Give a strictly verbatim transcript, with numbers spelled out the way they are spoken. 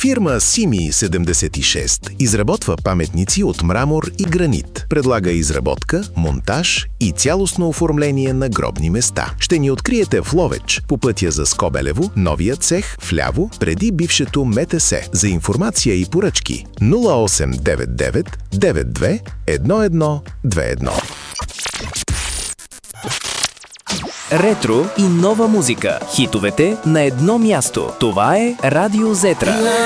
Фирма Сими седемдесет и шест изработва паметници от мрамор и гранит. Предлага изработка, монтаж и цялостно оформление на гробни места. Ще ни откриете в Ловеч, по пътя за Скобелево, новия цех, вляво, преди бившето МТС. За информация и поръчки нула осем девет девет девет две едно едно две едно. Ретро и нова музика. Хитовете на едно място. Това е Радио Зетра.